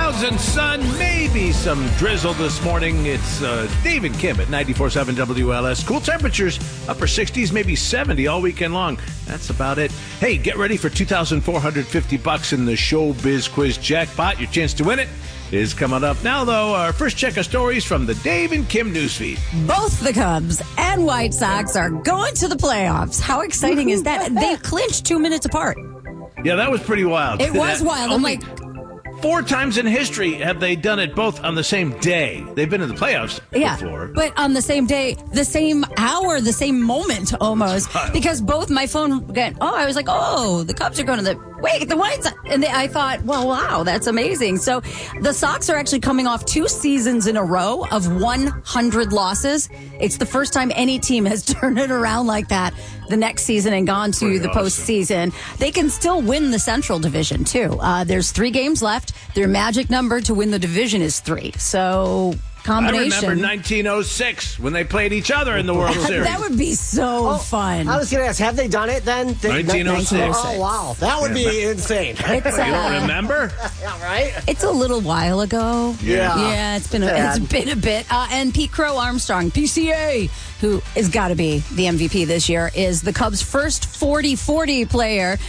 clouds and sun, maybe some drizzle this morning. It's Dave and Kim at 94.7 WLS. Cool temperatures, upper 60s, maybe 70 all weekend long. That's about it. Hey, get ready for $2,450 in the Showbiz Quiz Jackpot. Your chance to win it is coming up now, though. Our first check of stories from the Dave and Kim newsfeed. Both the Cubs and White Sox are going to the playoffs. How exciting is that? They clinched 2 minutes apart. Yeah, that was pretty wild. It was wild. I'm like, 4 times in history have they done it both on the same day. They've been in the playoffs before. But on the same day, the same hour, the same moment almost. Because both my phone I was like, the Cubs are going to the White Sox. And I thought, well, wow, that's amazing. So the Sox are actually coming off 2 seasons in a row of 100 losses. It's the first time any team has turned it around like that the next season and gone to the postseason. They can still win the Central Division, too. There's 3 games left. Their magic number to win the division is 3. So combination. I remember 1906 when they played each other in the World Series. That would be so fun. I was going to ask, have they done it then? 1906. Oh, wow. That would be insane. You don't remember? Yeah, right? It's a little while ago. Yeah. It's been a bit. And Pete Crow Armstrong, PCA, who has got to be the MVP this year, is the Cubs' first 40-40 player.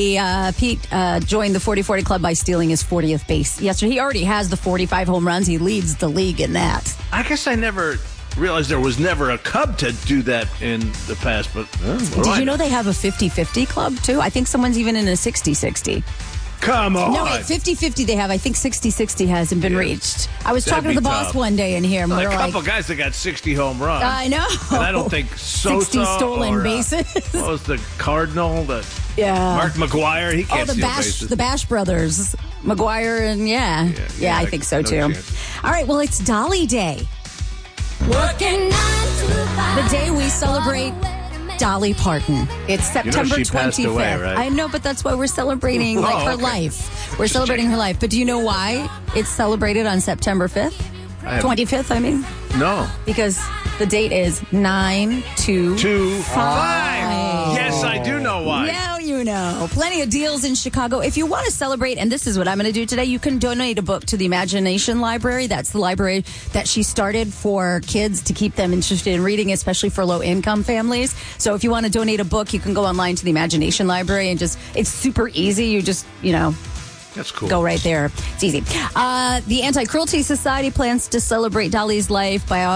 Pete joined the 40-40 club by stealing his 40th base yesterday. He already has the 45 home runs. He leads the league in that. I guess I never realized there was never a Cub to do that in the past. But Did you know they have a 50-50 club, too? I think someone's even in a 60-60. Come on. No, wait, 50-50 they have. I think 60-60 hasn't been reached. I was talking to the boss one day in here. And a couple guys that got 60 home runs. I know. And I don't think Sosa 60 stolen bases. What was the Cardinal? Mark McGwire. He can't steal bases. The Bash brothers. McGwire and I think so too. Chance. All right, well, it's Dolly Day. Working 9 to 5. The day we celebrate Dolly Parton. It's September 25th. Passed away, right? I know, but that's why we're celebrating her life. We're celebrating her life. But do you know why it's celebrated on September 5th? 25th, I mean? No. Because the date is 9/2/5. Yes, I do know why. Now you know. Plenty of deals in Chicago. If you want to celebrate, and this is what I'm going to do today, you can donate a book to the Imagination Library. That's the library that she started for kids to keep them interested in reading, especially for low-income families. So if you want to donate a book, you can go online to the Imagination Library and it's super easy. You just, that's cool. Go right there. It's easy. The Anti-Cruelty Society plans to celebrate Dolly's life by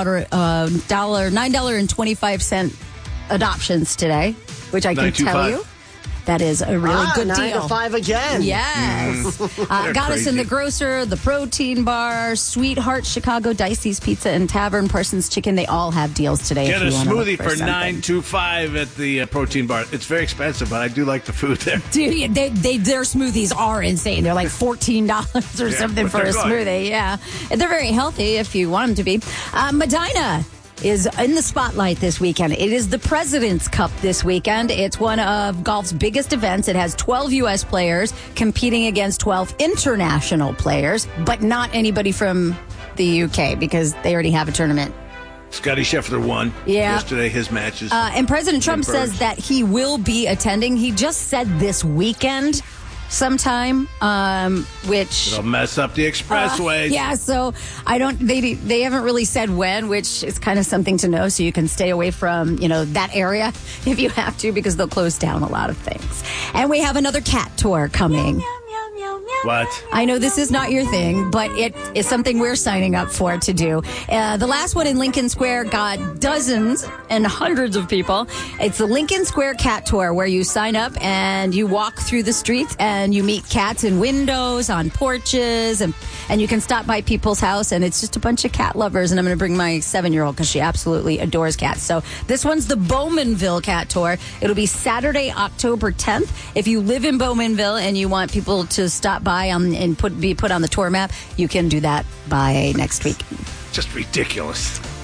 $9.25 adoptions today, which I can tell you. That is a really good 9 deal. 9 to 5 again. Yes. Goddess in the Grocer, the Protein Bar, Sweetheart Chicago, Dicey's Pizza and Tavern, Parsons Chicken. They all have deals today. Get a smoothie for $9.25 at the Protein Bar. It's very expensive, but I do like the food there. Dude, their smoothies are insane. They're like $14 or something for a smoothie. Yeah. And they're very healthy if you want them to be. Medina is in the spotlight this weekend. It is the President's Cup this weekend. It's one of golf's biggest events. It has 12 U.S. players competing against 12 international players, but not anybody from the U.K. because they already have a tournament. Scotty Scheffler won yesterday, his matches. And President Trump says that he will be attending. He just said this weekend sometime, which it'll mess up the expressway. So they haven't really said when, which is kind of something to know, so you can stay away from that area if you have to, because they'll close down a lot of things. And we have another cat tour coming. What? I know this is not your thing, but it is something we're signing up for to do. The last one in Lincoln Square got dozens and hundreds of people. It's the Lincoln Square Cat Tour, where you sign up and you walk through the streets and you meet cats in windows, on porches, and you can stop by people's house, and it's just a bunch of cat lovers. And I'm going to bring my 7-year-old because she absolutely adores cats. So this one's the Bowmanville Cat Tour. It'll be Saturday, October 10th. If you live in Bowmanville and you want people to stop by and be put on the tour map, you can do that by next week. Just ridiculous.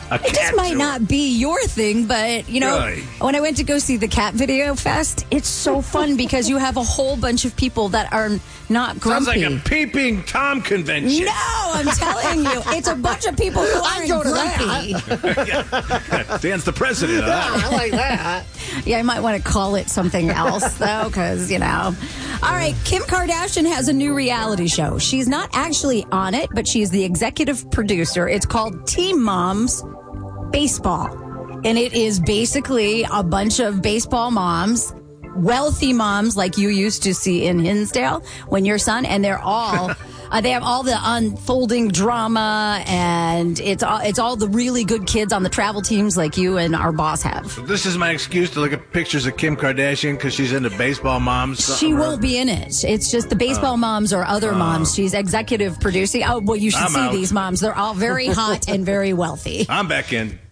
It just might not be your thing, but, Right. when I went to go see the Cat Video Fest, it's so fun because you have a whole bunch of people that are not grumpy. Sounds like a peeping Tom convention. No, I'm telling you. It's a bunch of people who I'd aren't go to grumpy. Dan's the president of that. I like that. Yeah, I might want to call it something else, though, because, All right, Kim Kardashian has a new reality show. She's not actually on it, but she's the executive producer. It's called Teen Moms Baseball. And it is basically a bunch of baseball moms, wealthy moms like you used to see in Hinsdale when your son, and they're all... they have all the unfolding drama, and it's all the really good kids on the travel teams like you and our boss have. This is my excuse to look at pictures of Kim Kardashian because she's into baseball moms. She won't be in it. It's just the baseball moms or other moms. She's executive producing. Oh, well, you should I'm see out. these moms. They're all very hot and very wealthy. I'm back in.